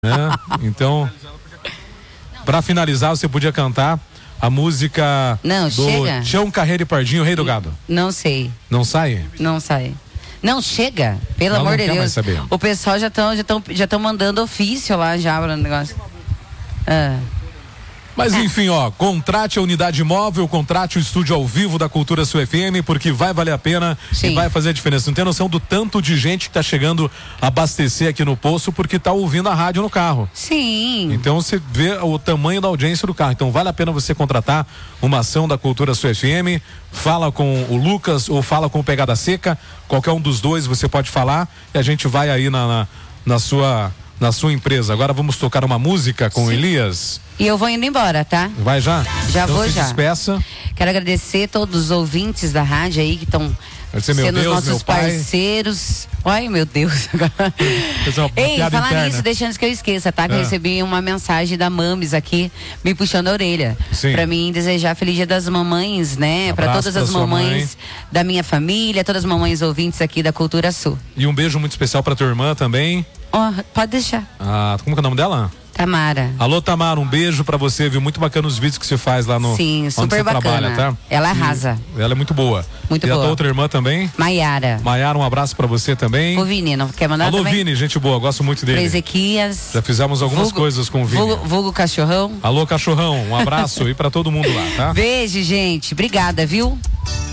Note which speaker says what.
Speaker 1: né? Então, pra finalizar, você podia cantar a música do Tião Carreiro e Pardinho, Rei do Gado.
Speaker 2: Não sei.
Speaker 1: Não sai?
Speaker 2: Não sai. Não, chega, pelo amor de Deus. O pessoal já estão mandando ofício lá já para o negócio.
Speaker 1: Mas enfim, contrate a unidade móvel, contrate o estúdio ao vivo da Cultura Sul FM, porque vai valer a pena. Sim. E vai fazer a diferença. Não tem noção do tanto de gente que tá chegando a abastecer aqui no posto porque tá ouvindo a rádio no carro.
Speaker 2: Sim.
Speaker 1: Então você vê o tamanho da audiência do carro. Então vale a pena você contratar uma ação da Cultura Sul FM, fala com o Lucas ou fala com o Pegada Seca, qualquer um dos dois você pode falar e a gente vai aí na sua empresa. Agora vamos tocar uma música com o Elias.
Speaker 2: E eu vou indo embora, tá?
Speaker 1: Vai já?
Speaker 2: Já
Speaker 1: então
Speaker 2: vou já.
Speaker 1: Despeça.
Speaker 2: Quero agradecer todos os ouvintes da rádio aí que estão sendo os nossos parceiros. Ai, meu Deus. Ei, falar nisso, deixa antes que eu esqueça, tá? Que eu recebi uma mensagem da Mames aqui, me puxando a orelha. Sim. Pra mim desejar Feliz Dia das Mamães, né? Pra todas as mamães da minha família, todas as mamães ouvintes aqui da Cultura Sul.
Speaker 1: E um beijo muito especial pra tua irmã também.
Speaker 2: Pode deixar.
Speaker 1: Como que é o nome dela?
Speaker 2: Tamara.
Speaker 1: Alô, Tamara, um beijo pra você, viu? Muito bacana os vídeos que você faz lá no...
Speaker 2: Sim, super bacana. Trabalha, tá? Ela arrasa.
Speaker 1: Ela é muito boa.
Speaker 2: Muito
Speaker 1: boa. E a tua outra irmã também?
Speaker 2: Maiara.
Speaker 1: Maiara, um abraço pra você também.
Speaker 2: O Vini, não quer mandar
Speaker 1: também? Alô,
Speaker 2: também?
Speaker 1: Vini, gente boa, gosto muito dele.
Speaker 2: Ezequias.
Speaker 1: Já fizemos algumas coisas com o Vini.
Speaker 2: Vulgo Cachorrão.
Speaker 1: Alô, Cachorrão, um abraço e pra todo mundo lá, tá?
Speaker 2: Beijo, gente. Obrigada, viu?